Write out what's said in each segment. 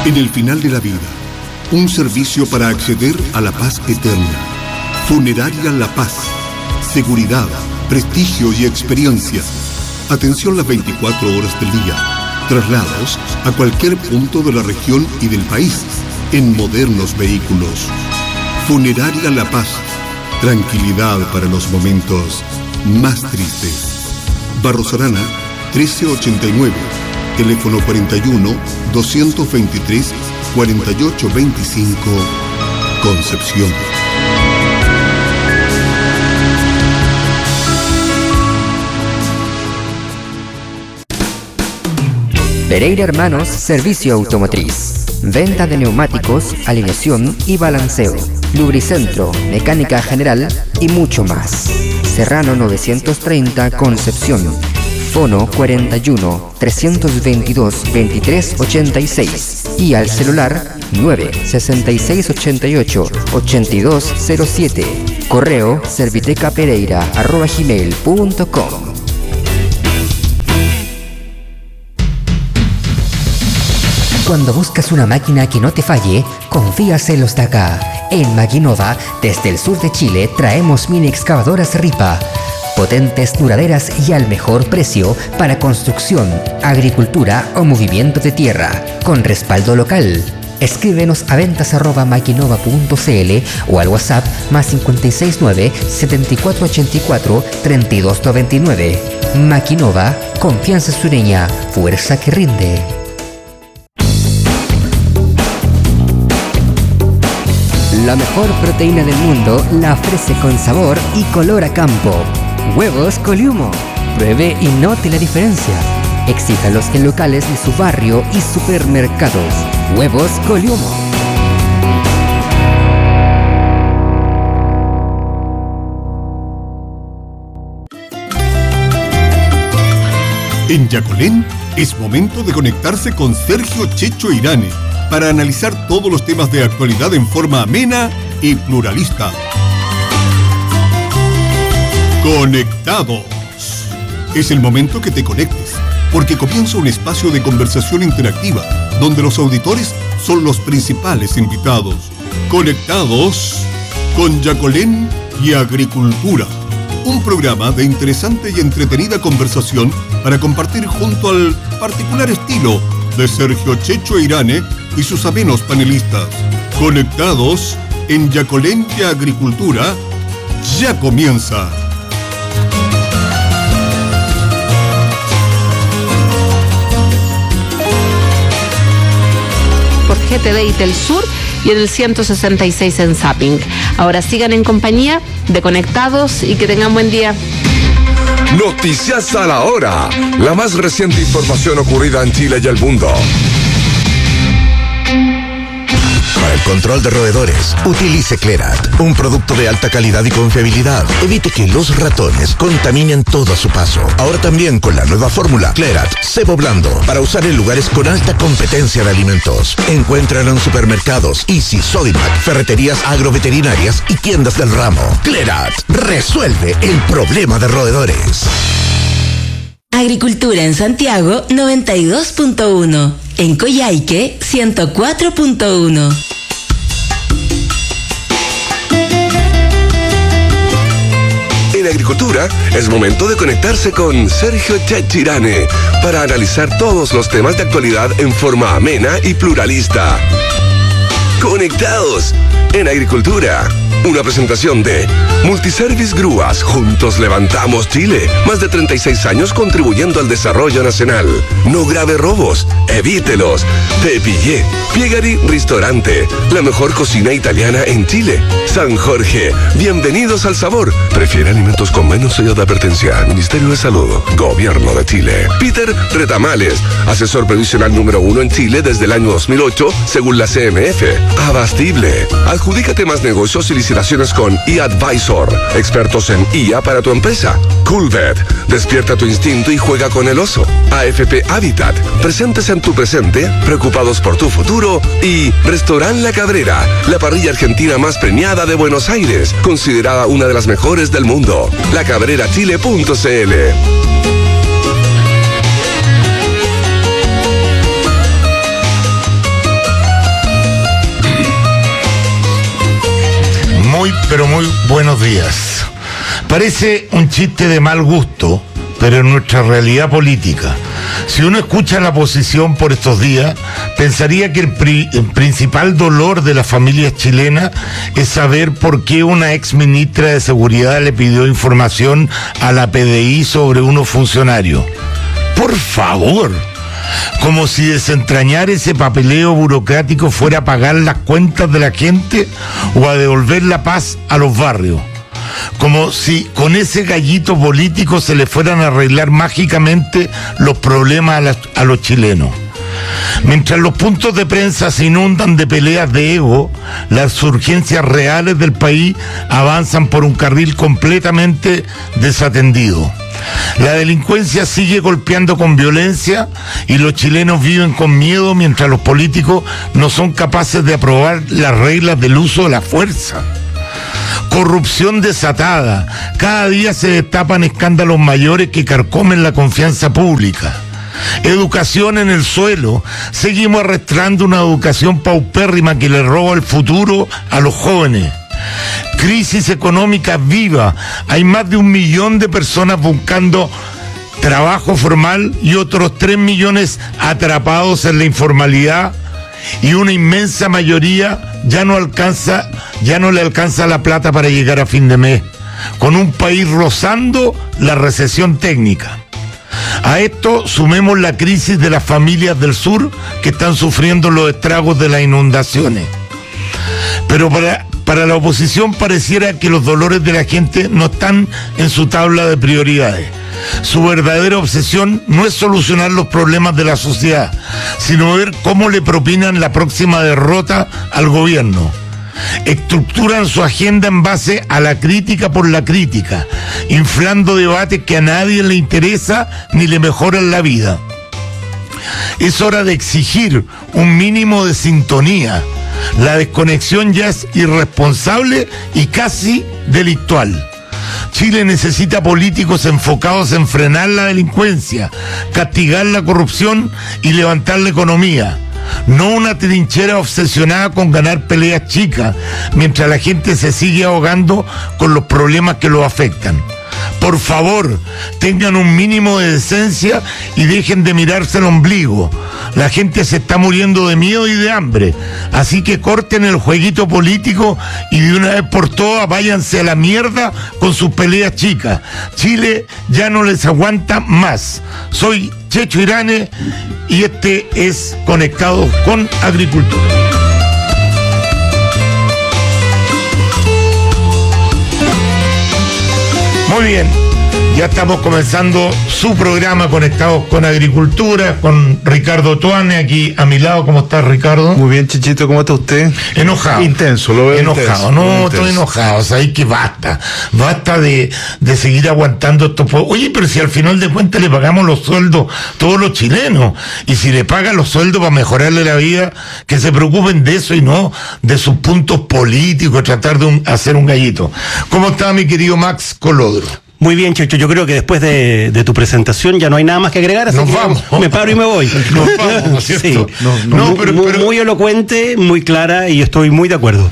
En el final de la vida, un servicio para acceder a la paz eterna. Funeraria La Paz. Seguridad, prestigio y experiencia. Atención las 24 horas del día. Traslados a cualquier punto de la región y del país en modernos vehículos. Funeraria La Paz. Tranquilidad para los momentos más tristes. Barros Arana, 1389. Teléfono 41-223-4825. Concepción. Pereira Hermanos, servicio automotriz. Venta de neumáticos, alineación y balanceo. Lubricentro, mecánica general y mucho más. Serrano 930, Concepción. Fono 41-322-2386 y al celular 96688-8207. Correo servitecapereira@gmail.com. Cuando buscas una máquina que no te falle, confías en los de acá. En Maquinova, desde el sur de Chile, traemos mini excavadoras Ripa. Potentes, duraderas y al mejor precio para construcción, agricultura o movimiento de tierra, con respaldo local. Escríbenos a ventas@maquinova.cl o al WhatsApp +569 7484 3299. Maquinova, confianza sureña, fuerza que rinde. La mejor proteína del mundo la ofrece con sabor y color a campo. Huevos Coliumo. Pruebe y note la diferencia. Exíjalos en locales de su barrio y supermercados. Huevos Coliumo. En Yacolén es momento de conectarse con Sergio Checho Irane para analizar todos los temas de actualidad en forma amena y pluralista. Conectados. Es el momento que te conectes, porque comienza un espacio de conversación interactiva, donde los auditores son los principales invitados. Conectados con Yacolén y Agricultura. Un programa de interesante y entretenida conversación para compartir junto al particular estilo de Sergio Checho Irane y sus amenos panelistas. Conectados en Yacolén y Agricultura, ya comienza. Por GTV y Telsur y en el 166 en Zapping. Ahora sigan en compañía de Conectados y que tengan buen día. Noticias a la hora. La más reciente información ocurrida en Chile y el mundo. Para el control de roedores, utilice Clerat, un producto de alta calidad y confiabilidad. Evite que los ratones contaminen todo a su paso. Ahora también con la nueva fórmula Clerat Cebo Blando, para usar en lugares con alta competencia de alimentos. Encuéntralo en supermercados, Easy, Sodimac, ferreterías agroveterinarias y tiendas del ramo. Clerat resuelve el problema de roedores. Agricultura en Santiago 92.1, en Coyhaique 104.1. En Agricultura es momento de conectarse con Sergio Checho Irane para analizar todos los temas de actualidad en forma amena y pluralista. Conectados en Agricultura. Una presentación de Multiservice Grúas. Juntos levantamos Chile. Más de 36 años contribuyendo al desarrollo nacional. No grave robos. Evítelos. Te pillé. Piegari Ristorante. La mejor cocina italiana en Chile. San Jorge. Bienvenidos al sabor. Prefiere alimentos con menos sello de advertencia. Ministerio de Salud. Gobierno de Chile. Peter Retamales. Asesor previsional número 1 en Chile desde el año 2008, según la CMF. Abastible. Adjudícate más negocios y licitaciones con eAdvisor, expertos en IA para tu empresa. Coolbet, despierta tu instinto y juega con el oso. AFP Habitat, presentes en tu presente, preocupados por tu futuro. Y Restaurant La Cabrera, la parrilla argentina más premiada de Buenos Aires, considerada una de las mejores del mundo. lacabrerachile.cl. pero muy buenos días. Parece un chiste de mal gusto, pero en nuestra realidad política. Si uno escucha la oposición por estos días, pensaría que el principal dolor de las familias chilenas es saber por qué una ex ministra de Seguridad le pidió información a la PDI sobre unos funcionarios. Por favor, como si desentrañar ese papeleo burocrático fuera a pagar las cuentas de la gente o a devolver la paz a los barrios. Como si con ese gallito político se le fueran a arreglar mágicamente los problemas a los chilenos. Mientras los puntos de prensa se inundan de peleas de ego, las urgencias reales del país avanzan por un carril completamente desatendido. La delincuencia sigue golpeando con violencia y los chilenos viven con miedo mientras los políticos no son capaces de aprobar las reglas del uso de la fuerza. Corrupción desatada. Cada día se destapan escándalos mayores que carcomen la confianza pública. Educación en el suelo. Seguimos arrastrando una educación paupérrima que le roba el futuro a los jóvenes. Crisis económica viva. Hay más de 1 millón de personas buscando trabajo formal y otros 3 millones atrapados en la informalidad, y una inmensa mayoría ya no le alcanza la plata para llegar a fin de mes, con un país rozando la recesión técnica. A esto sumemos la crisis de las familias del sur que están sufriendo los estragos de las inundaciones. Pero para la oposición pareciera que los dolores de la gente no están en su tabla de prioridades. Su verdadera obsesión no es solucionar los problemas de la sociedad, sino ver cómo le propinan la próxima derrota al gobierno. Estructuran su agenda en base a la crítica por la crítica, inflando debates que a nadie le interesa ni le mejoran la vida. Es hora de exigir un mínimo de sintonía. La desconexión ya es irresponsable y casi delictual. Chile necesita políticos enfocados en frenar la delincuencia, castigar la corrupción y levantar la economía. No una trinchera obsesionada con ganar peleas chicas, mientras la gente se sigue ahogando con los problemas que lo afectan. Por favor, tengan un mínimo de decencia y dejen de mirarse el ombligo. La gente se está muriendo de miedo y de hambre. Así que corten el jueguito político y de una vez por todas váyanse a la mierda con sus peleas chicas. Chile ya no les aguanta más. Soy Checho Irane y este es Conectados con Agricultura. Muy bien, ya estamos comenzando su programa Conectados con Agricultura, con Ricardo Toane, aquí a mi lado. ¿Cómo está, Ricardo? Muy bien, Chichito, ¿cómo está usted? Enojado. Intenso, lo veo enojado. Intenso, no, estoy enojado, o sea, hay que basta de seguir aguantando esto. Oye, pero si al final de cuentas le pagamos los sueldos todos los chilenos, y si le pagan los sueldos para mejorarle la vida, que se preocupen de eso y no de sus puntos políticos, tratar de hacer un gallito. ¿Cómo está mi querido Max Colodro? Muy bien, Checho, yo creo que después de tu presentación ya no hay nada más que agregar, así que vamos. Me paro y me voy. Nos vamos, ¿no es cierto? Sí. Pero muy elocuente, muy clara, y estoy muy de acuerdo.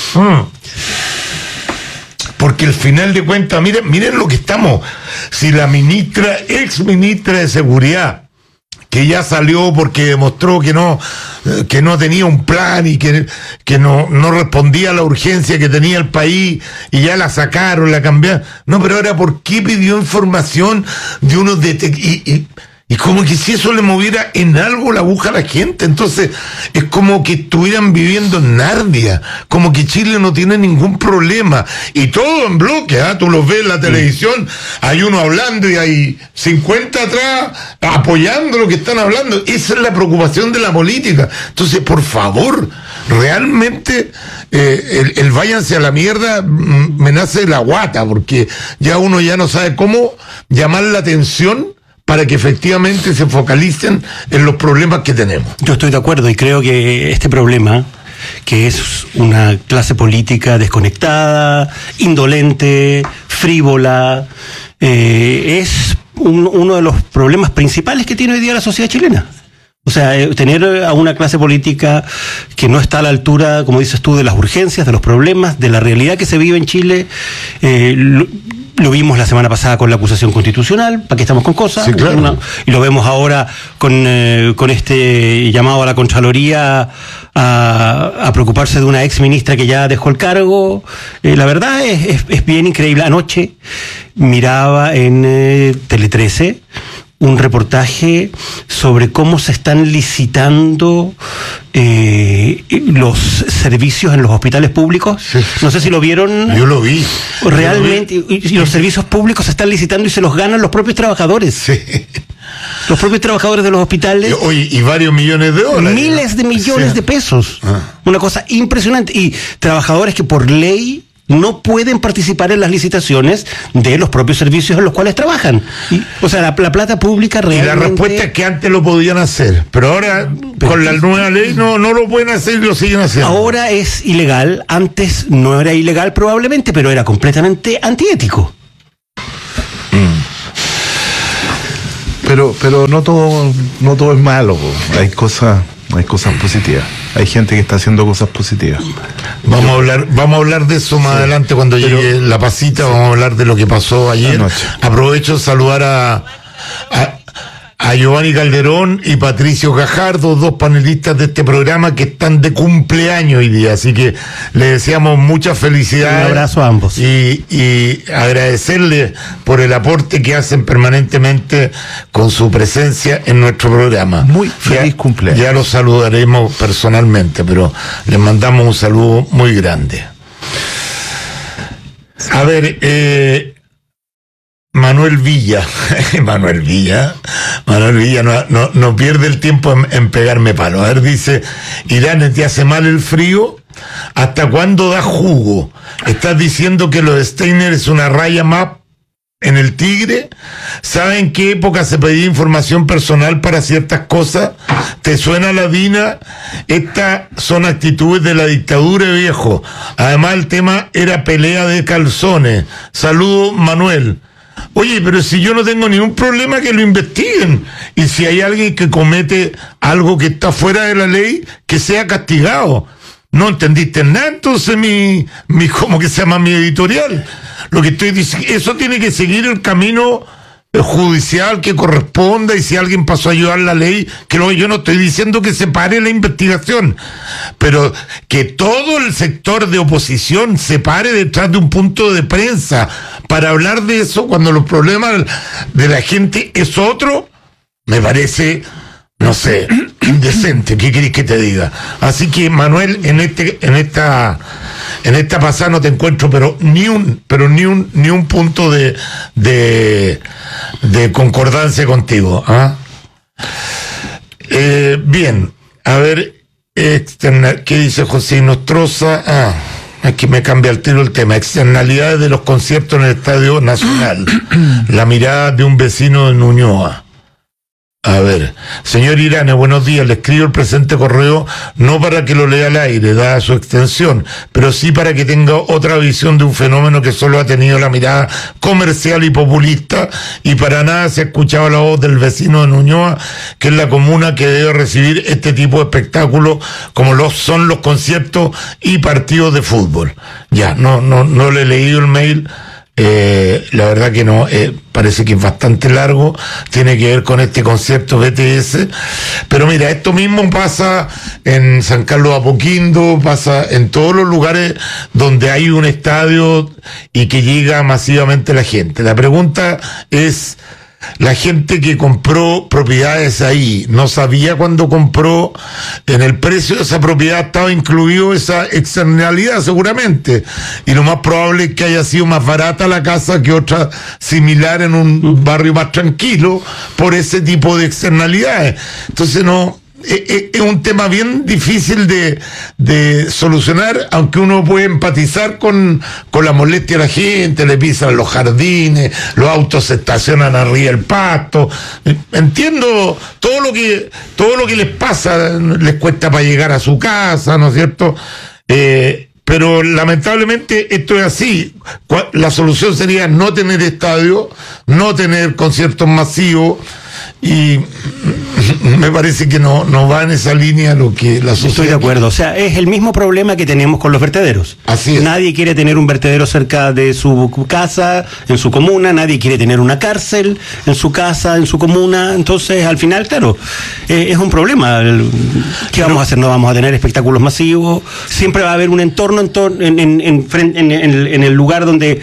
Porque al final de cuentas, miren lo que estamos. Si la ex ministra de Seguridad, que ya salió porque demostró que no tenía un plan y que no respondía a la urgencia que tenía el país, y ya la sacaron, la cambiaron. No, pero ahora, ¿por qué pidió información de unos y como que si eso le moviera en algo la aguja a la gente? Entonces es como que estuvieran viviendo en Narnia, como que Chile no tiene ningún problema, y todo en bloque, tú los ves en la televisión, hay uno hablando y hay 50 atrás apoyando lo que están hablando. Esa es la preocupación de la política. Entonces, por favor, realmente el váyanse a la mierda me nace de la guata, porque ya uno ya no sabe cómo llamar la atención para que efectivamente se focalicen en los problemas que tenemos. Yo estoy de acuerdo, y creo que este problema, que es una clase política desconectada, indolente, frívola, es uno de los problemas principales que tiene hoy día la sociedad chilena. O sea, tener a una clase política que no está a la altura, como dices tú, de las urgencias, de los problemas, de la realidad que se vive en Chile. Lo vimos la semana pasada con la acusación constitucional, ¿para qué estamos con cosas? Sí, claro. Y lo vemos ahora con este llamado a la Contraloría a preocuparse de una ex ministra que ya dejó el cargo. La verdad es bien increíble. Anoche miraba en Tele 13 un reportaje sobre cómo se están licitando los servicios en los hospitales públicos. Sí. No sé si lo vieron. Yo lo vi. Realmente, y los servicios públicos se están licitando y se los ganan los propios trabajadores. Sí. Los propios trabajadores de los hospitales. Oye, y varios millones de dólares. Miles de millones de pesos. Una cosa impresionante. Y trabajadores que por ley no pueden participar en las licitaciones de los propios servicios en los cuales trabajan. O sea, la plata pública realmente... Y la respuesta es que antes lo podían hacer, pero ahora con la nueva ley no lo pueden hacer y lo siguen haciendo. Ahora es ilegal, antes no era ilegal probablemente, pero era completamente antiético. Pero no todo es malo, hay cosas positivas. Hay gente que está haciendo cosas positivas. Vamos a hablar de eso más adelante cuando llegue la pasita. Vamos a hablar de lo que pasó ayer. Anoche. Aprovecho de saludar a Giovanni Calderón y Patricio Gajardo, dos panelistas de este programa que están de cumpleaños hoy día, así que les deseamos muchas felicidades. Un abrazo a ambos. Y agradecerles por el aporte que hacen permanentemente con su presencia en nuestro programa. Muy feliz cumpleaños. Ya los saludaremos personalmente, pero les mandamos un saludo muy grande. A ver, Manuel Villa no pierde el tiempo en pegarme palo. A ver, dice, Irán, ¿te hace mal el frío? ¿Hasta cuándo da jugo? ¿Estás diciendo que los Steiner es una raya más en el tigre? ¿Saben en qué época se pedía información personal para ciertas cosas? ¿Te suena la DINA? Estas son actitudes de la dictadura, viejo. Además, el tema era pelea de calzones. Saludos, Manuel. Oye, pero si yo no tengo ningún problema, que lo investiguen. Y si hay alguien que comete algo que está fuera de la ley, que sea castigado. No entendiste nada, entonces ¿cómo que se llama mi editorial? Lo que estoy diciendo, eso tiene que seguir el camino judicial que corresponda, y si alguien pasó a ayudar la ley, yo no estoy diciendo que se pare la investigación, pero que todo el sector de oposición se pare detrás de un punto de prensa para hablar de eso cuando los problemas de la gente es otro, me parece, no sé, indecente. ¿Qué querés que te diga? Así que, Manuel, en esta pasada no te encuentro ni un punto de concordancia contigo. Bien, a ver, ¿qué dice José Nostroza? Aquí me cambia el tiro el tema. Externalidades de los conciertos en el Estadio Nacional. La mirada de un vecino de Ñuñoa. A ver, señor Irane, buenos días. Le escribo el presente correo no para que lo lea al aire, dada su extensión, pero sí para que tenga otra visión de un fenómeno que solo ha tenido la mirada comercial y populista, y para nada se ha escuchado la voz del vecino de Ñuñoa, que es la comuna que debe recibir este tipo de espectáculos como son los conciertos y partidos de fútbol. Ya, no le he leído el mail. La verdad que no, parece que es bastante largo, tiene que ver con este concepto BTS, pero mira, esto mismo pasa en San Carlos de Apoquindo, pasa en todos los lugares donde hay un estadio y que llega masivamente la gente. La pregunta es, la gente que compró propiedades ahí, ¿no sabía cuando compró, en el precio de esa propiedad estaba incluido esa externalidad seguramente? Y lo más probable es que haya sido más barata la casa que otra similar en un barrio más tranquilo por ese tipo de externalidades. Entonces es un tema bien difícil de solucionar, aunque uno puede empatizar con la molestia de la gente, le pisan los jardines, los autos se estacionan arriba del pasto. Entiendo todo lo que les pasa, les cuesta para llegar a su casa, ¿no es cierto? Pero lamentablemente esto es así. La solución sería no tener estadio, no tener conciertos masivos, Y me parece que no va en esa línea lo que la sociedad... Estoy de acuerdo, o sea, es el mismo problema que tenemos con los vertederos. Así es. Nadie quiere tener un vertedero cerca de su casa, en su comuna, nadie quiere tener una cárcel en su casa, en su comuna, entonces al final, claro, es un problema. ¿Qué vamos a hacer? No vamos a tener espectáculos masivos, siempre va a haber un entorno en el lugar donde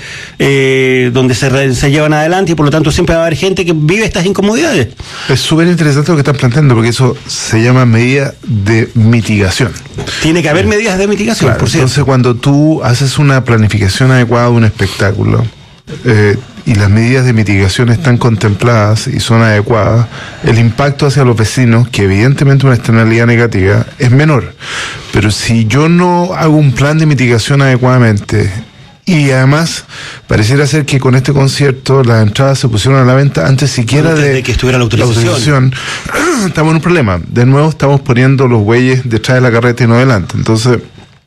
se llevan adelante y por lo tanto siempre va a haber gente que vive estas incomodidades. Es súper interesante lo que están planteando, porque eso se llama medida de mitigación. Tiene que haber medidas de mitigación, claro, por cierto. Entonces, cuando tú haces una planificación adecuada de un espectáculo y las medidas de mitigación están contempladas y son adecuadas, el impacto hacia los vecinos, que evidentemente una externalidad negativa, es menor. Pero si yo no hago un plan de mitigación adecuadamente, y además pareciera ser que con este concierto las entradas se pusieron a la venta antes siquiera de que estuviera la autorización. Estamos en un problema. De nuevo estamos poniendo los bueyes detrás de la carreta y no adelante. Entonces,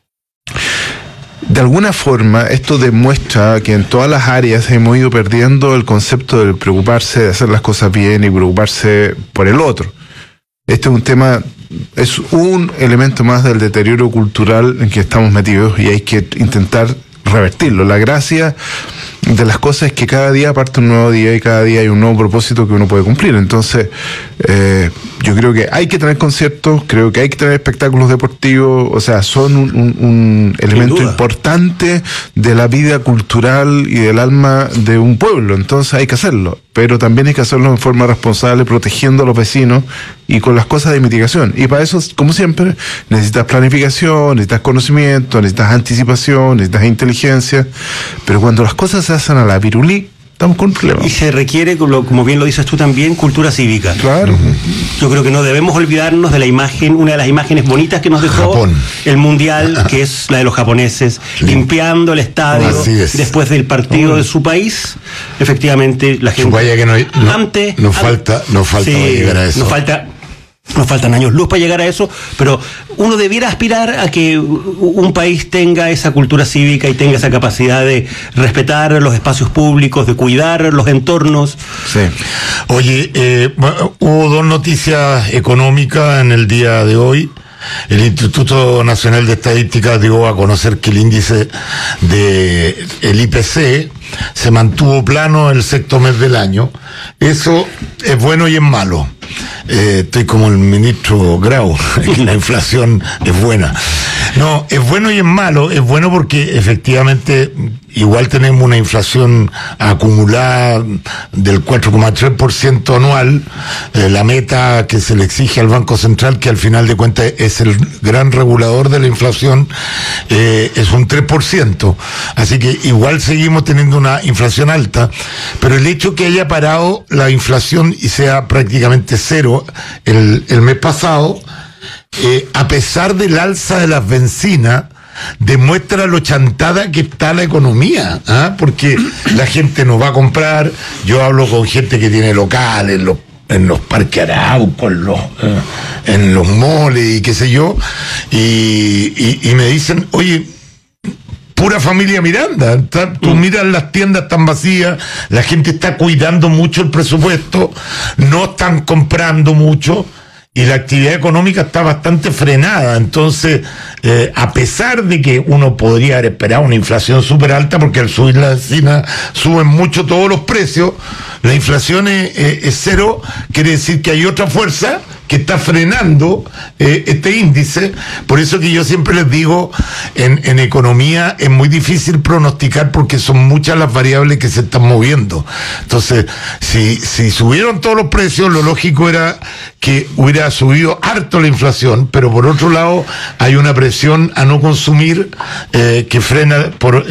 de alguna forma, esto demuestra que en todas las áreas hemos ido perdiendo el concepto de preocuparse de hacer las cosas bien y preocuparse por el otro. Este es un tema, es un elemento más del deterioro cultural en que estamos metidos y hay que intentar revertirlo. La gracia de las cosas es que cada día parte un nuevo día y cada día hay un nuevo propósito que uno puede cumplir. Entonces, yo creo que hay que tener conciertos, creo que hay que tener espectáculos deportivos, o sea, son un elemento importante de la vida cultural y del alma de un pueblo. Entonces hay que hacerlo, pero también hay que hacerlo en forma responsable, protegiendo a los vecinos y con las cosas de mitigación. Y para eso, como siempre, necesitas planificación, necesitas conocimiento, necesitas anticipación, necesitas inteligencia, pero cuando las cosas se hacen a la virulí, estamos con problemas. Y se requiere, como bien lo dices tú también, cultura cívica. Claro. Yo creo que no debemos olvidarnos de la imagen, una de las imágenes bonitas que nos dejó Japón. El Mundial, que es la de los japoneses, limpiando el estadio después del partido de su país. Efectivamente, la gente... Vaya que nos falta llegar a eso. Nos faltan años luz para llegar a eso, pero uno debiera aspirar a que un país tenga esa cultura cívica y tenga esa capacidad de respetar los espacios públicos, de cuidar los entornos. Sí. Oye, hubo dos noticias económicas en el día de hoy. El Instituto Nacional de Estadística dio a conocer que el índice del IPC se mantuvo plano el sexto mes del año. Eso es bueno y es malo. Estoy como el ministro Grau, la inflación es buena. No, es bueno y es malo. Es bueno porque efectivamente igual tenemos una inflación acumulada del 4,3% anual, la meta que se le exige al Banco Central, que al final de cuentas es el gran regulador de la inflación, es un 3%. Así que igual seguimos teniendo una inflación alta, pero el hecho que haya parado la inflación y sea prácticamente cero el mes pasado, a pesar del alza de las bencinas, demuestra lo chantada que está la economía, porque la gente no va a comprar. Yo hablo con gente que tiene locales en los parques Arauco, en los moles y qué sé yo, y me dicen, oye, pura familia Miranda, tú miras las tiendas tan vacías, la gente está cuidando mucho el presupuesto, no están comprando mucho, y la actividad económica está bastante frenada. Entonces, a pesar de que uno podría haber esperado una inflación súper alta, porque al subir la benzina suben mucho todos los precios, la inflación es cero, quiere decir que hay otra fuerza que está frenando este índice. Por eso que yo siempre les digo, en economía es muy difícil pronosticar porque son muchas las variables que se están moviendo. Entonces, si subieron todos los precios, lo lógico era que hubiera subido harto la inflación, pero por otro lado hay una presión a no consumir que frena por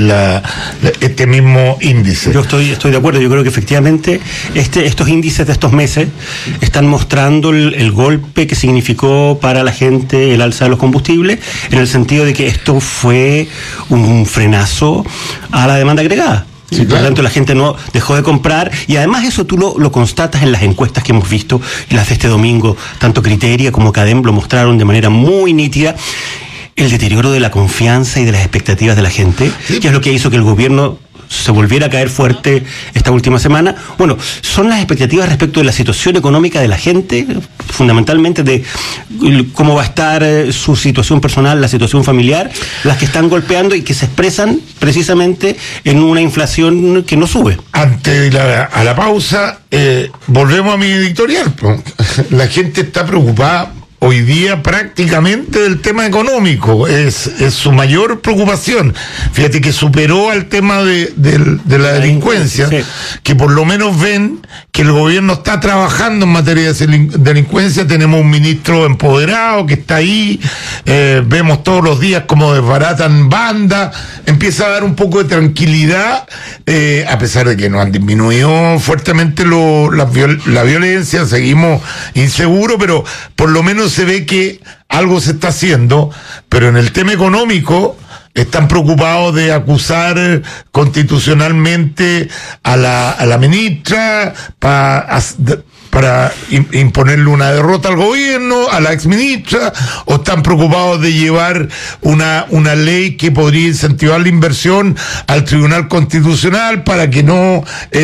este mismo índice. Yo estoy de acuerdo. Yo creo que efectivamente estos índices de estos meses están mostrando el golpe que significó para la gente el alza de los combustibles, en el sentido de que esto fue un frenazo a la demanda agregada. Sí, por lo tanto, la gente no dejó de comprar, y además eso tú lo constatas en las encuestas que hemos visto, las de este domingo, tanto Criteria como Cadem lo mostraron de manera muy nítida. El deterioro de la confianza y de las expectativas de la gente, que es lo que hizo que el gobierno se volviera a caer fuerte esta última semana. Bueno, son las expectativas respecto de la situación económica de la gente, fundamentalmente de cómo va a estar su situación personal, la situación familiar, las que están golpeando y que se expresan precisamente en una inflación que no sube. Antes de a la pausa, volvemos a mi editorial. La gente está preocupada hoy día prácticamente del tema económico, es su mayor preocupación. Fíjate que superó al tema de la delincuencia, sí, que por lo menos ven que el gobierno está trabajando en materia de delincuencia. Tenemos un ministro empoderado que está ahí, vemos todos los días cómo desbaratan bandas, empieza a dar un poco de tranquilidad, a pesar de que nos han disminuido fuertemente la violencia, seguimos inseguros, pero por lo menos se ve que algo se está haciendo. Pero en el tema económico están preocupados de acusar constitucionalmente a la ministra para imponerle una derrota al gobierno, a la exministra, o están preocupados de llevar una ley que podría incentivar la inversión al Tribunal Constitucional para que no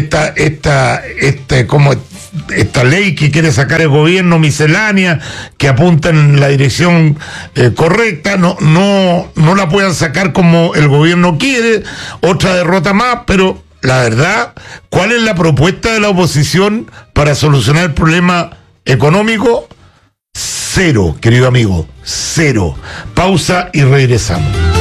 esta ley que quiere sacar el gobierno, miscelánea, que apunta en la dirección correcta, no la puedan sacar como el gobierno quiere. Otra derrota más. Pero la verdad, ¿cuál es la propuesta de la oposición para solucionar el problema económico? Cero, querido amigo, cero. Pausa y regresamos.